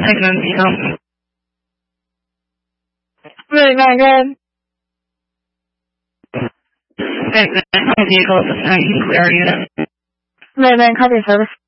Really not good. Vehicle, clear unit. Really copy service.